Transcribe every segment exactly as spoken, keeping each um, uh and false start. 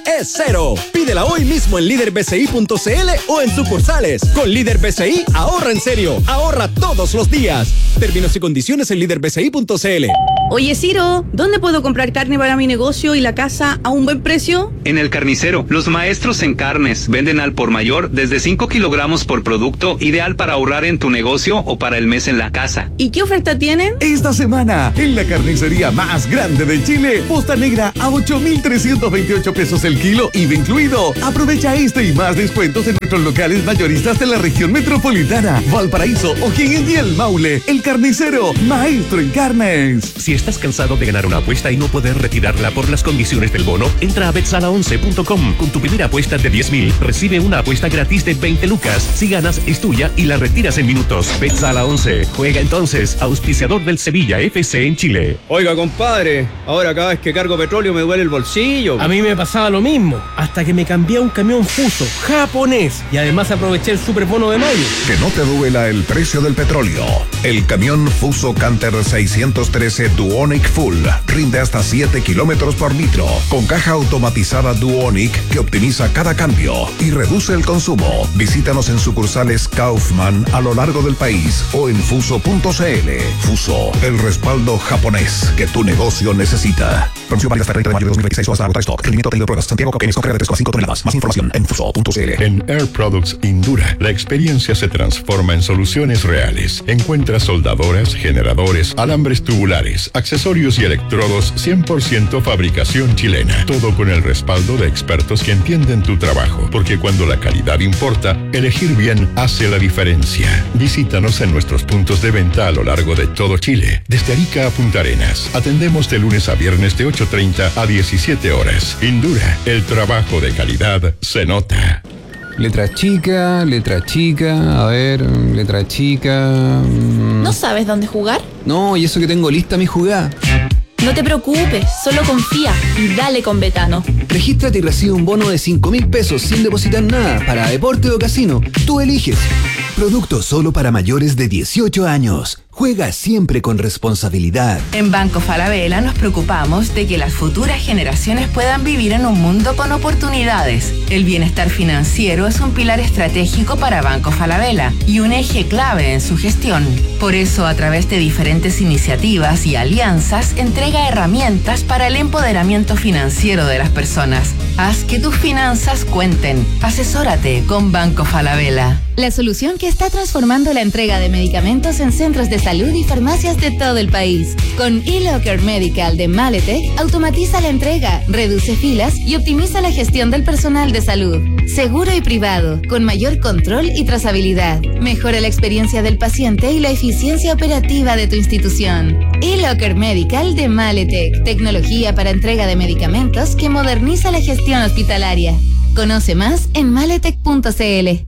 es cero. Pídela hoy mismo en líder b c i punto c l o en sucursales. Con Líder B C I, ahorra en serio. Ahorra todos los días. Términos y condiciones en líder b c i punto c l. Oye, Ciro, ¿dónde puedo comprar carne para mi negocio y la casa a un buen precio? En El Carnicero, los maestros en carnes venden al por mayor desde cinco kilogramos por producto, ideal para ahorrar en tu negocio o para el mes en la casa. ¿Y qué oferta tienen? Esta semana, en la carnicería más grande de Chile, posta negra a ocho mil trescientos veintiocho pesos el kilo, I V A incluido. Aprovecha este y más descuentos en nuestros locales mayoristas de la región metropolitana, Valparaíso, O'Higgins y El Maule. El Carnicero, maestro en carnes. Si estás cansado de ganar una apuesta y no poder retirarla por las condiciones del bono, entra a bet sala once punto com. Con tu primera apuesta de diez mil, recibe una apuesta gratis de veinte lucas. Si ganas, es tuya y la retiras en minutos. Bet Sala once. Juega entonces, auspiciador del Sevilla F C en Chile. Oiga, compadre, ahora cada vez que cargo petróleo me duele el bolsillo. A mí me pasaba lo mismo, hasta que me cambié a un camión Fuso, japonés, y además aproveché el superbono de mayo. Que no te duela el precio del petróleo. El camión Fuso Canter seiscientos trece Duonic Full rinde hasta siete kilómetros por litro, con caja automatizada Duonic que optimiza cada cambio y reduce el consumo. Visítanos en sucursales Kaufman a lo largo del país o en fuso punto c l. Fuso, el respaldo japonés que tu negocio necesita. Promoción válida hasta el treinta de mayo de dos mil veintiséis o hasta agotar stock. Rendimiento tenido pruebas. Santiago Coquenes con carga de tres coma cinco toneladas. Más información en fuso punto c l. En Air Products Indura, la experiencia se transforma en soluciones reales. Encuentra soldadoras, generadores, alambres tubulares, accesorios y electrodos cien por ciento fabricación chilena. Todo con el respaldo de expertos que entienden tu trabajo. Porque cuando la calidad importa, elegir bien hace la diferencia. Visítanos en nuestros puntos de venta a lo largo de todo Chile. Desde Arica a Punta Arenas. Atendemos de lunes a viernes de ocho treinta a diecisiete horas. Indura, el trabajo de calidad se nota. Letra chica, letra chica, a ver, letra chica... Mmm. ¿No sabes dónde jugar? No, y eso que tengo lista mi jugada. No te preocupes, solo confía y dale con Betano. Regístrate y recibe un bono de cinco mil pesos sin depositar nada para deporte o casino. Tú eliges. Producto solo para mayores de dieciocho años. Juega siempre con responsabilidad. En Banco Falabella nos preocupamos de que las futuras generaciones puedan vivir en un mundo con oportunidades. El bienestar financiero es un pilar estratégico para Banco Falabella y un eje clave en su gestión. Por eso, a través de diferentes iniciativas y alianzas, entrega herramientas para el empoderamiento financiero de las personas. Haz que tus finanzas cuenten. Asesórate con Banco Falabella. La solución que está transformando la entrega de medicamentos en centros de salud y farmacias de todo el país. Con eLocker Medical de Maletec, automatiza la entrega, reduce filas y optimiza la gestión del personal de salud. Seguro y privado, con mayor control y trazabilidad. Mejora la experiencia del paciente y la eficiencia operativa de tu institución. eLocker Medical de Maletec, tecnología para entrega de medicamentos que moderniza la gestión hospitalaria. Conoce más en maletec punto c l.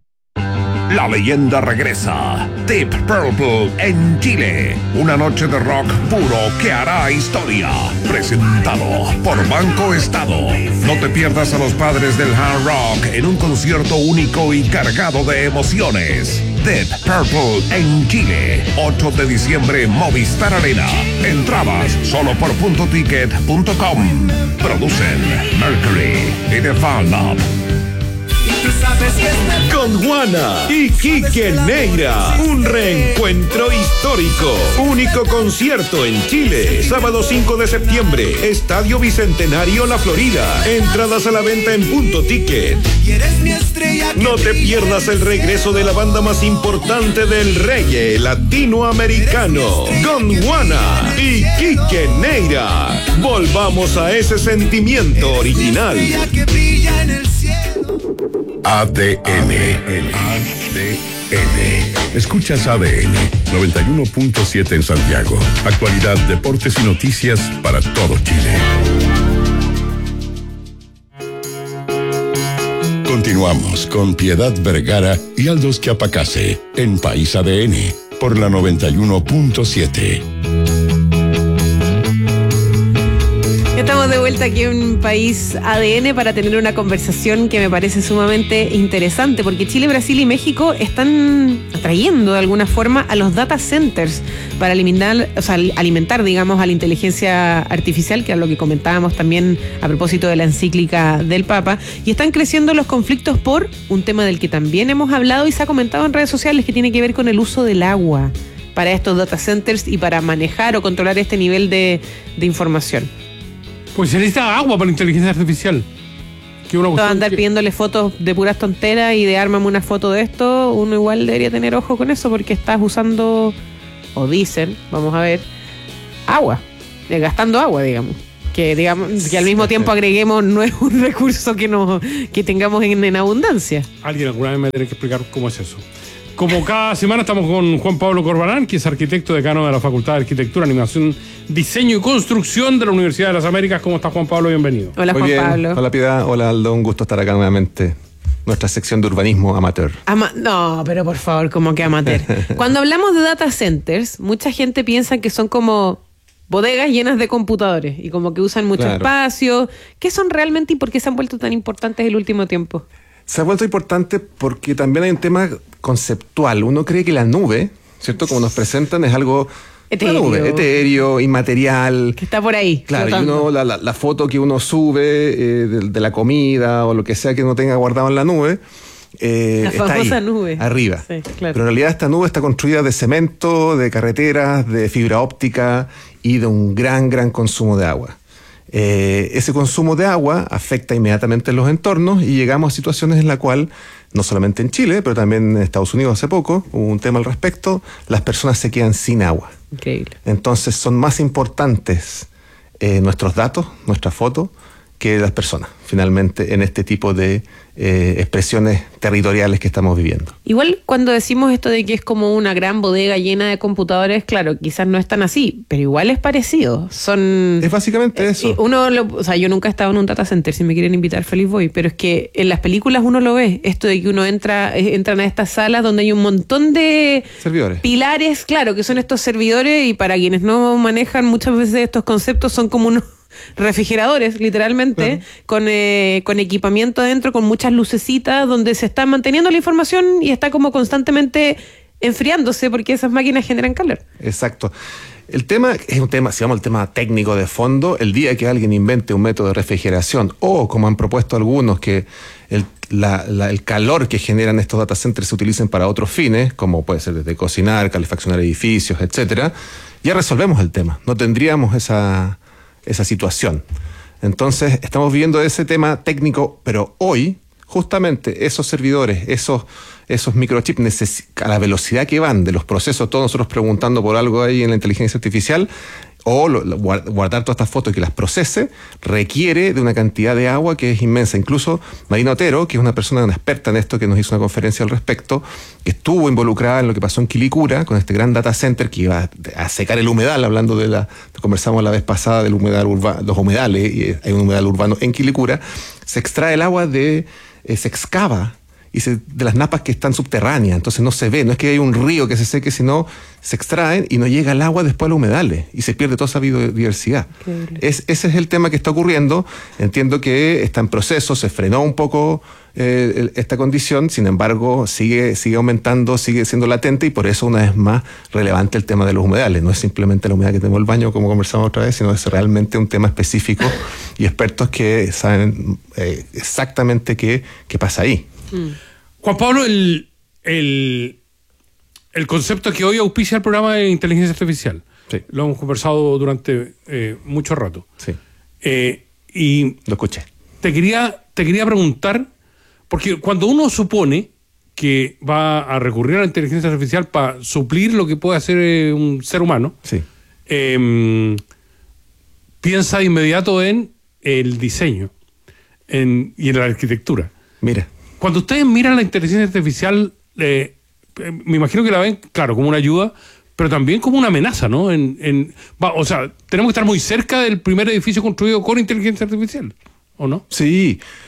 La leyenda regresa. Deep Purple en Chile. Una noche de rock puro que hará historia. Presentado por Banco Estado. No te pierdas a los padres del hard rock en un concierto único y cargado de emociones. Deep Purple en Chile. ocho de diciembre, Movistar Arena. Entradas solo por punto ticket punto com. Producen Mercury y The Fan Lab. Con Juana y Quique Neira, un reencuentro histórico. Único concierto en Chile, sábado cinco de septiembre, Estadio Bicentenario La Florida. Entradas a la venta en Punto Ticket. No te pierdas el regreso de la banda más importante del reggae latinoamericano, con Juana y Quique Neira. Volvamos a ese sentimiento original. A D N. A D N. Escuchas A D N noventa y uno punto siete en Santiago. Actualidad, deportes y noticias para todo Chile. Continuamos con Piedad Vergara y Aldos Chiapacase en País A D N por la noventa y uno punto siete. Estamos de vuelta aquí en País A D N para tener una conversación que me parece sumamente interesante, porque Chile, Brasil y México están atrayendo de alguna forma a los data centers para alimentar, o sea, alimentar, digamos, a la inteligencia artificial, que es lo que comentábamos también a propósito de la encíclica del Papa, y están creciendo los conflictos por un tema del que también hemos hablado y se ha comentado en redes sociales, que tiene que ver con el uso del agua para estos data centers y para manejar o controlar este nivel de, de información. Pues se necesita agua para la inteligencia artificial. Que uno va a andar que... pidiéndole fotos de puras tonteras y de ármame una foto de esto, uno igual debería tener ojo con eso, porque estás usando, o dicen, vamos a ver, agua, eh, gastando agua, digamos. Que digamos que al mismo tiempo agreguemos, no es un recurso que, no, que tengamos en, en abundancia. Alguien alguna vez me tiene que explicar cómo es eso. Como cada semana estamos con Juan Pablo Corbalán, que es arquitecto decano de la Facultad de Arquitectura, Animación, Diseño y Construcción de la Universidad de las Américas. ¿Cómo está, Juan Pablo? Bienvenido. Hola, Muy Juan bien. Pablo. Hola, Piedad. Hola, Aldo. Un gusto estar acá nuevamente. Nuestra sección de urbanismo amateur. Ama- no, pero por favor, como que amateur. Cuando hablamos de data centers, mucha gente piensa que son como bodegas llenas de computadores y como que usan mucho Claro. espacio. ¿Qué son realmente y por qué se han vuelto tan importantes el último tiempo? Se ha vuelto importante porque también hay un tema conceptual. Uno cree que la nube, ¿cierto? Como nos presentan, es algo Etéreo. Una nube, etéreo, inmaterial. Que está por ahí. Claro, y flotando. uno, la, la, la foto que uno sube eh, de, de la comida o lo que sea que uno tenga guardado en la nube, eh, La está ahí, famosa nube. arriba. Sí, claro. Pero en realidad esta nube está construida de cemento, de carreteras, de fibra óptica y de un gran, gran consumo de agua. Eh, ese consumo de agua afecta inmediatamente los entornos y llegamos a situaciones en las cuales, no solamente en Chile, pero también en Estados Unidos hace poco, hubo un tema al respecto, las personas se quedan sin agua. Increíble. Entonces son más importantes eh, nuestros datos, nuestra foto, que las personas, finalmente, en este tipo de eh, expresiones territoriales que estamos viviendo. Igual cuando decimos esto de que es como una gran bodega llena de computadores, claro, quizás no es tan así, pero igual es parecido. Son Es básicamente eso. eh, uno lo, o sea, yo nunca he estado en un data center, si me quieren invitar, feliz voy, pero es que en las películas uno lo ve, esto de que uno entra, eh, entran a estas salas donde hay un montón de servidores. Pilares, claro, que son estos servidores, y para quienes no manejan muchas veces estos conceptos, son como unos refrigeradores, literalmente, uh-huh. con, eh, con equipamiento adentro, con muchas lucecitas, donde se está manteniendo la información y está como constantemente enfriándose porque esas máquinas generan calor. Exacto. El tema es un tema, si vamos al tema técnico de fondo, el día que alguien invente un método de refrigeración o, como han propuesto algunos, que el, la, la, el calor que generan estos data centers se utilicen para otros fines, como puede ser desde cocinar, calefaccionar edificios, etcétera, ya resolvemos el tema. No tendríamos esa... esa situación. Entonces estamos viendo ese tema técnico, pero hoy justamente esos servidores, esos, esos microchips necesi- a la velocidad que van de los procesos, todos nosotros preguntando por algo ahí en la inteligencia artificial, o lo, lo, guardar todas estas fotos y que las procese, requiere de una cantidad de agua que es inmensa. Incluso Marina Otero, que es una persona, una experta en esto, que nos hizo una conferencia al respecto, que estuvo involucrada en lo que pasó en Quilicura, con este gran data center que iba a secar el humedal, hablando de la, conversamos la vez pasada del humedal urbano, los humedales, y hay un humedal urbano en Quilicura, se extrae el agua de, eh, se excava y se, de las napas que están subterráneas, entonces no se ve, no es que hay un río que se seque, sino se extraen y no llega el agua después a los humedales y se pierde toda esa biodiversidad. Es, ese es el tema que está ocurriendo. Entiendo que está en proceso, se frenó un poco eh, el, esta condición, sin embargo sigue, sigue aumentando, sigue siendo latente, y por eso una vez más relevante el tema de los humedales. No es simplemente la humedad que tenemos en el baño, como conversamos otra vez, sino es realmente un tema específico y expertos que saben eh, exactamente qué, qué pasa ahí. Juan Pablo, el, el, el concepto que hoy auspicia el programa de inteligencia artificial, sí. Lo hemos conversado durante eh, mucho rato. Sí. Eh, y lo escuché. Te quería, te quería preguntar, porque cuando uno supone que va a recurrir a la inteligencia artificial para suplir lo que puede hacer eh, un ser humano, sí. eh, piensa de inmediato en el diseño en, y en la arquitectura. Mira. Cuando ustedes miran la inteligencia artificial, eh, me imagino que la ven, claro, como una ayuda, pero también como una amenaza, ¿no? En, en, va, o sea, tenemos que estar muy cerca del primer edificio construido con inteligencia artificial, ¿o no? Sí.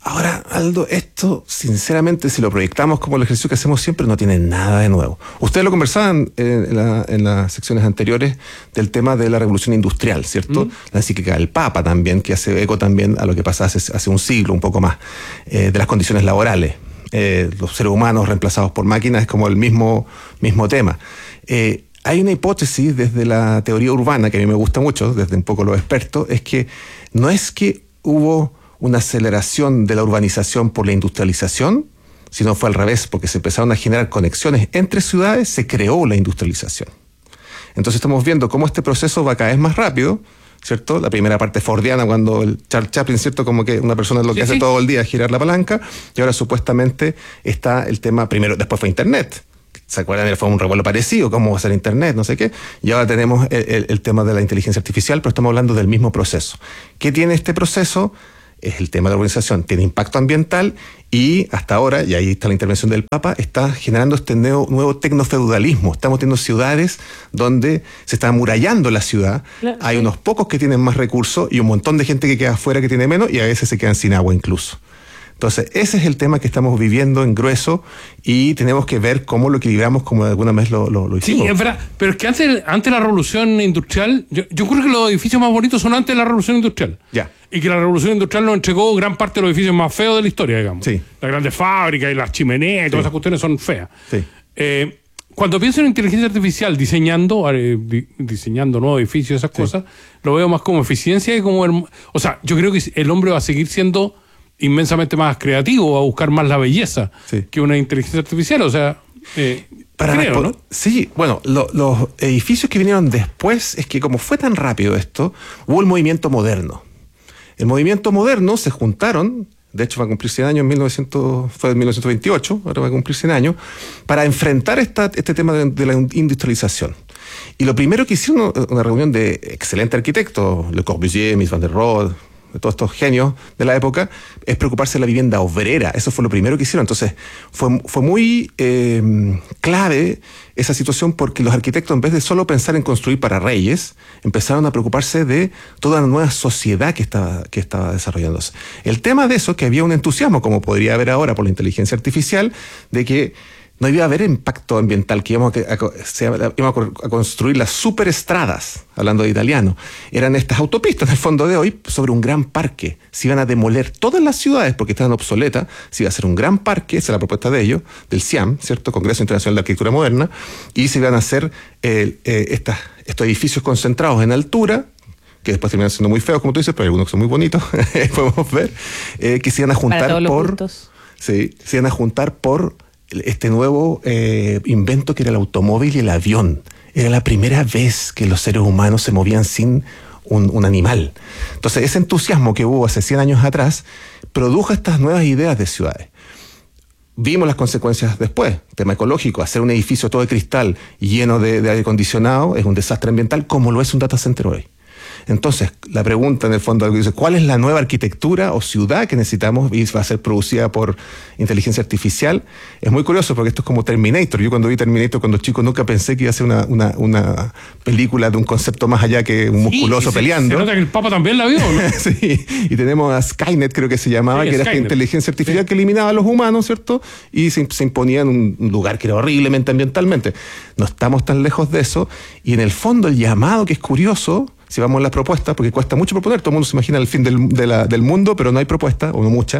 Ahora, Aldo, esto, sinceramente, si lo proyectamos como el ejercicio que hacemos siempre, no tiene nada de nuevo. Ustedes lo conversaban en, la, en las secciones anteriores del tema de la revolución industrial, ¿cierto? Mm. La encíclica del Papa también, que hace eco también a lo que pasa hace, hace un siglo, un poco más, eh, de las condiciones laborales. Eh, los seres humanos reemplazados por máquinas es como el mismo, mismo tema. Eh, hay una hipótesis desde la teoría urbana, que a mí me gusta mucho, desde un poco los expertos, es que no es que hubo una aceleración de la urbanización por la industrialización, sino fue al revés, porque se empezaron a generar conexiones entre ciudades, se creó la industrialización. Entonces estamos viendo cómo este proceso va cada vez más rápido, ¿cierto? La primera parte fordiana, cuando el Charles Chaplin, ¿cierto? Como que una persona es lo que sí, hace sí. todo el día es girar la palanca, y ahora supuestamente está el tema, primero, después fue Internet. ¿Se acuerdan? Fue un revuelo parecido, cómo va a ser Internet, no sé qué. Y ahora tenemos el, el, el tema de la inteligencia artificial, pero estamos hablando del mismo proceso. ¿Qué tiene este proceso? Es el tema de la urbanización, tiene impacto ambiental y hasta ahora, y ahí está la intervención del Papa, está generando este nuevo, nuevo tecnofeudalismo. Estamos teniendo ciudades donde se está amurallando la ciudad, claro, hay sí. unos pocos que tienen más recursos y un montón de gente que queda afuera que tiene menos y a veces se quedan sin agua incluso. Entonces, ese es el tema que estamos viviendo en grueso y tenemos que ver cómo lo equilibramos como de alguna vez lo, lo, lo hicimos. Sí, es verdad, pero es que antes, antes de la revolución industrial, yo, yo creo que los edificios más bonitos son antes de la revolución industrial. Ya. Y que la revolución industrial nos entregó gran parte de los edificios más feos de la historia, digamos. Sí. Las grandes fábricas y las chimeneas y todas sí. esas cuestiones son feas. Sí. Eh, cuando pienso en inteligencia artificial diseñando eh, di, diseñando nuevos edificios, esas sí. cosas, lo veo más como eficiencia que como... Herm- o sea, yo creo que el hombre va a seguir siendo inmensamente más creativo, va a buscar más la belleza sí. que una inteligencia artificial, o sea... Eh, Para creo, respon- ¿no? Sí, bueno, lo, los edificios que vinieron después, es que como fue tan rápido esto, hubo el movimiento moderno. El movimiento moderno se juntaron, de hecho va a cumplir cien años en mil novecientos, fue en mil novecientos veintiocho, ahora va a cumplir cien años, para enfrentar esta, este tema de, de la industrialización. Y lo primero que hicieron, una reunión de excelentes arquitectos, Le Corbusier, Mies van der Rohe, de todos estos genios de la época, es preocuparse de la vivienda obrera. Eso fue lo primero que hicieron. Entonces, fue, fue muy eh, clave esa situación porque los arquitectos, en vez de solo pensar en construir para reyes, empezaron a preocuparse de toda la nueva sociedad que estaba, que estaba desarrollándose. El tema de eso es que había un entusiasmo, como podría haber ahora por la inteligencia artificial, de que no iba a haber impacto ambiental, que íbamos a, a, se, íbamos a construir las superestradas, hablando de italiano. Eran estas autopistas, en el fondo de hoy, sobre un gran parque. Se iban a demoler todas las ciudades porque estaban obsoletas. Se iba a hacer un gran parque, esa es la propuesta de ellos, del CIAM, ¿cierto? Congreso Internacional de Arquitectura Moderna, y se iban a hacer eh, eh, estas, estos edificios concentrados en altura, que después terminan siendo muy feos, como tú dices, pero hay algunos que son muy bonitos, podemos ver, eh, que se iban a juntar por... Sí, se iban a juntar por... este nuevo eh, invento que era el automóvil y el avión. Era la primera vez que los seres humanos se movían sin un, un animal. Entonces, ese entusiasmo que hubo hace cien años atrás produjo estas nuevas ideas de ciudades. Vimos las consecuencias después. Tema ecológico, hacer un edificio todo de cristal lleno de, de aire acondicionado es un desastre ambiental, como lo es un data center hoy. Entonces, la pregunta en el fondo dice, ¿cuál es la nueva arquitectura o ciudad que necesitamos y va a ser producida por inteligencia artificial? Es muy curioso porque esto es como Terminator. Yo cuando vi Terminator cuando chico nunca pensé que iba a ser una, una, una película de un concepto más allá que un musculoso sí, se, peleando. Se nota que el Papa también la vio, ¿no? Sí, y tenemos a Skynet, creo que se llamaba, sí, que Skynet. Era esta inteligencia artificial sí. que eliminaba a los humanos, ¿cierto? Y se, se imponía en un lugar que era horriblemente ambientalmente. No estamos tan lejos de eso. Y en el fondo el llamado, que es curioso, si vamos a las propuestas, porque cuesta mucho proponer, todo el mundo se imagina el fin del, de la, del mundo, pero no hay propuesta, o no mucha.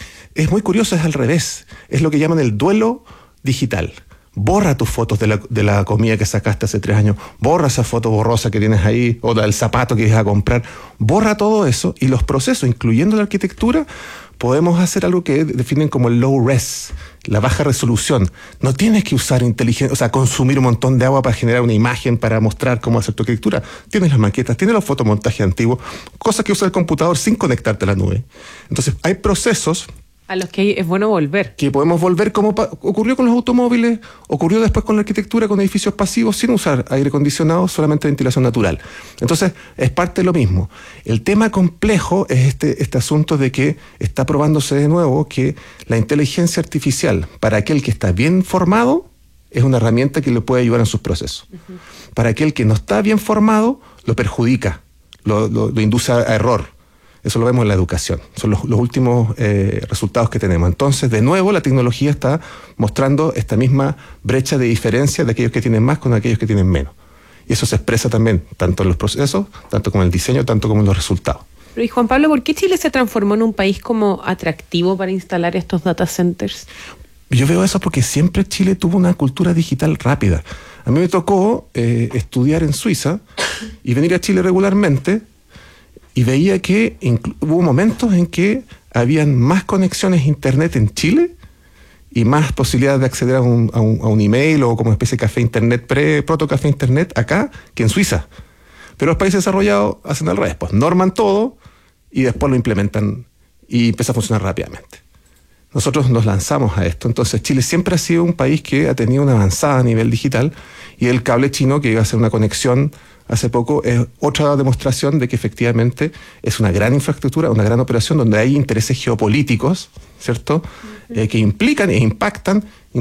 Es muy curioso, es al revés. Es lo que llaman el duelo digital. Borra tus fotos de la, de la comida que sacaste hace tres años, borra esa foto borrosa que tienes ahí, o del zapato que ibas a comprar, borra todo eso, y los procesos, incluyendo la arquitectura, podemos hacer algo que definen como el low res, la baja resolución. No tienes que usar inteligencia, o sea, consumir un montón de agua para generar una imagen, para mostrar cómo hacer tu arquitectura. Tienes las maquetas, tienes los fotomontajes antiguos, cosas que usa el computador sin conectarte a la nube. Entonces, hay procesos a los que es bueno volver. Que podemos volver, como pa- ocurrió con los automóviles, ocurrió después con la arquitectura, con edificios pasivos, sin usar aire acondicionado, solamente ventilación natural. Entonces, es parte de lo mismo. El tema complejo es este, este asunto de que está probándose de nuevo que la inteligencia artificial, para aquel que está bien formado, es una herramienta que le puede ayudar en sus procesos. Uh-huh. Para aquel que no está bien formado, lo perjudica, lo, lo, lo induce a, a error. Eso lo vemos en la educación. Son los, los últimos eh, resultados que tenemos. Entonces, de nuevo, la tecnología está mostrando esta misma brecha de diferencia de aquellos que tienen más con aquellos que tienen menos. Y eso se expresa también, tanto en los procesos, tanto como en el diseño, tanto como en los resultados. Pero, y Juan Pablo, ¿por qué Chile se transformó en un país como atractivo para instalar estos data centers? Yo veo eso porque siempre Chile tuvo una cultura digital rápida. A mí me tocó eh, estudiar en Suiza y venir a Chile regularmente y veía que hubo momentos en que habían más conexiones a internet en Chile y más posibilidades de acceder a un, a un, a un email o como especie de café internet, pre, proto café internet acá que en Suiza. Pero los países desarrollados hacen al revés, pues norman todo y después lo implementan y empieza a funcionar rápidamente. Nosotros nos lanzamos a esto, entonces Chile siempre ha sido un país que ha tenido una avanzada a nivel digital y el cable chino que iba a hacer una conexión hace poco es otra demostración de que efectivamente es una gran infraestructura, una gran operación donde hay intereses geopolíticos, ¿cierto? Uh-huh. Eh, que implican e impactan